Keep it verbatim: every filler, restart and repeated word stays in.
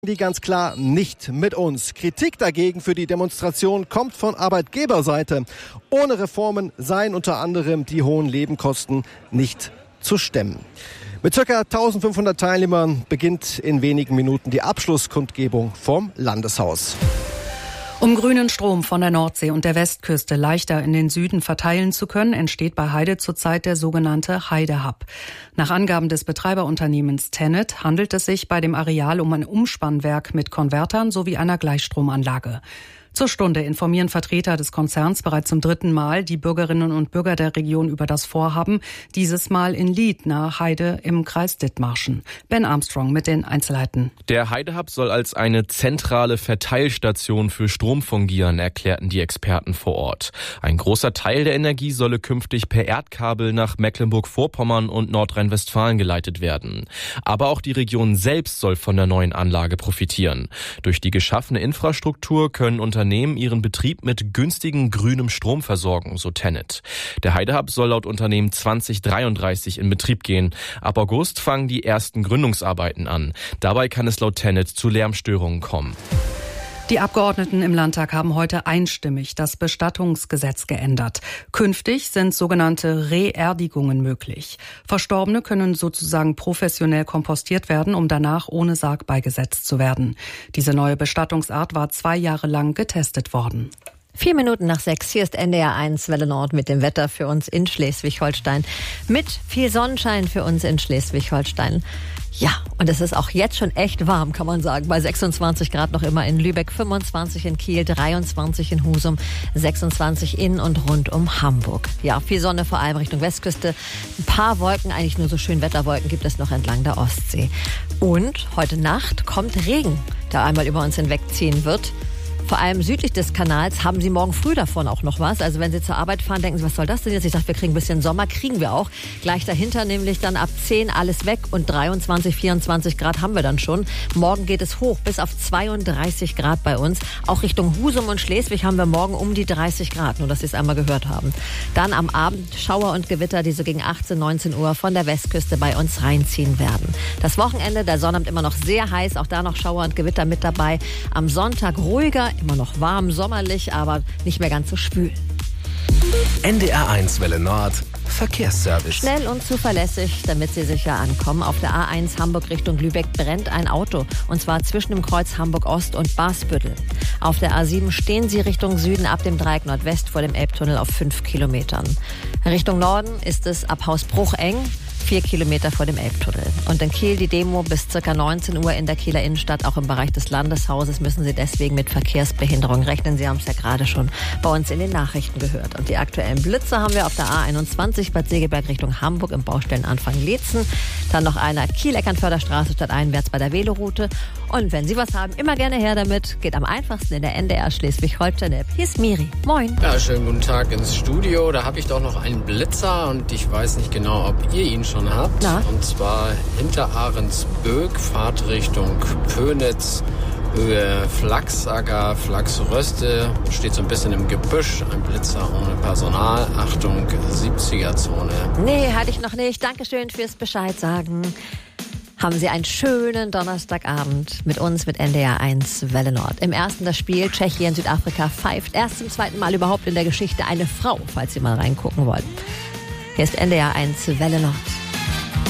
Die ganz klar nicht mit uns. Kritik dagegen für die Demonstration kommt von Arbeitgeberseite. Ohne Reformen seien unter anderem die hohen Nebenkosten nicht zu stemmen. Mit ca. eintausendfünfhundert Teilnehmern beginnt in wenigen Minuten die Abschlusskundgebung vom Landeshaus. Um grünen Strom von der Nordsee und der Westküste leichter in den Süden verteilen zu können, entsteht bei Heide zurzeit der sogenannte Heide-Hub. Nach Angaben des Betreiberunternehmens TenneT handelt es sich bei dem Areal um ein Umspannwerk mit Konvertern sowie einer Gleichstromanlage. Zur Stunde informieren Vertreter des Konzerns bereits zum dritten Mal die Bürgerinnen und Bürger der Region über das Vorhaben, dieses Mal in Lied nahe Heide im Kreis Dithmarschen. Ben Armstrong mit den Einzelheiten. Der Heide-Hub soll als eine zentrale Verteilstation für Strom fungieren, erklärten die Experten vor Ort. Ein großer Teil der Energie solle künftig per Erdkabel nach Mecklenburg-Vorpommern und Nordrhein-Westfalen geleitet werden. Aber auch die Region selbst soll von der neuen Anlage profitieren. Durch die geschaffene Infrastruktur können unter Unternehmen ihren Betrieb mit günstigem grünem Strom versorgen, so TenneT. Der Heide-Hub soll laut Unternehmen zwanzig dreiunddreißig in Betrieb gehen. Ab August fangen die ersten Gründungsarbeiten an. Dabei kann es laut TenneT zu Lärmstörungen kommen. Die Abgeordneten im Landtag haben heute einstimmig das Bestattungsgesetz geändert. Künftig sind sogenannte Reerdigungen möglich. Verstorbene können sozusagen professionell kompostiert werden, um danach ohne Sarg beigesetzt zu werden. Diese neue Bestattungsart war zwei Jahre lang getestet worden. Vier Minuten nach sechs, hier ist N D R eins Welle Nord mit dem Wetter für uns in Schleswig-Holstein. Mit viel Sonnenschein für uns in Schleswig-Holstein. Ja, und es ist auch jetzt schon echt warm, kann man sagen. Bei sechsundzwanzig Grad noch immer in Lübeck, fünfundzwanzig in Kiel, dreiundzwanzig in Husum, sechsundzwanzig in und rund um Hamburg. Ja, viel Sonne, vor allem Richtung Westküste. Ein paar Wolken, eigentlich nur so schön Wetterwolken gibt es noch entlang der Ostsee. Und heute Nacht kommt Regen, der einmal über uns hinwegziehen wird. Vor allem südlich des Kanals haben Sie morgen früh davon auch noch was. Also wenn Sie zur Arbeit fahren, denken Sie, was soll das denn jetzt? Ich dachte, wir kriegen ein bisschen Sommer, kriegen wir auch. Gleich dahinter nämlich dann ab zehn alles weg und dreiundzwanzig, vierundzwanzig Grad haben wir dann schon. Morgen geht es hoch bis auf zweiunddreißig Grad bei uns. Auch Richtung Husum und Schleswig haben wir morgen um die dreißig Grad, nur dass Sie es einmal gehört haben. Dann am Abend Schauer und Gewitter, die so gegen achtzehn, neunzehn Uhr von der Westküste bei uns reinziehen werden. Das Wochenende, der Sonnabend immer noch sehr heiß, auch da noch Schauer und Gewitter mit dabei. Am Sonntag ruhiger, immer noch warm, sommerlich, aber nicht mehr ganz so schwül. N D R eins Welle Nord Verkehrsservice. Schnell und zuverlässig, damit Sie sicher ankommen. Auf der A eins Hamburg Richtung Lübeck brennt ein Auto. Und zwar zwischen dem Kreuz Hamburg Ost und Basbüttel. Auf der A sieben stehen Sie Richtung Süden ab dem Dreieck Nordwest vor dem Elbtunnel auf fünf Kilometern. Richtung Norden ist es ab Hausbruch eng. Vier Kilometer vor dem Elbtunnel. Und in Kiel die Demo bis ca. neunzehn Uhr in der Kieler Innenstadt. Auch im Bereich des Landeshauses müssen Sie deswegen mit Verkehrsbehinderung rechnen. Sie haben es ja gerade schon bei uns in den Nachrichten gehört. Und die aktuellen Blitze haben wir auf der A einundzwanzig Bad Segeberg Richtung Hamburg im Baustellenanfang Leetzen. Dann noch einer Kiel-Eckernförderstraße stadteinwärts bei der Veloroute. Und wenn Sie was haben, immer gerne her damit. Geht am einfachsten in der N D R Schleswig-Holstein-App. Hier ist Miri. Moin. Ja, schönen guten Tag ins Studio. Da habe ich doch noch einen Blitzer und ich weiß nicht genau, ob ihr ihn schon habt. Na? Und zwar hinter Ahrensböck, Fahrtrichtung Pönitz, Höhe Flachsagger, Flachsröste, steht so ein bisschen im Gebüsch, ein Blitzer ohne Personal, Achtung, siebziger-Zone. Nee, hatte ich noch nicht. Dankeschön fürs Bescheid sagen. Haben Sie einen schönen Donnerstagabend mit uns, mit N D R eins Welle Nord. Im ersten das Spiel Tschechien, Südafrika pfeift. Erst zum zweiten Mal überhaupt in der Geschichte eine Frau, falls Sie mal reingucken wollen. Hier ist N D R eins Welle Nord.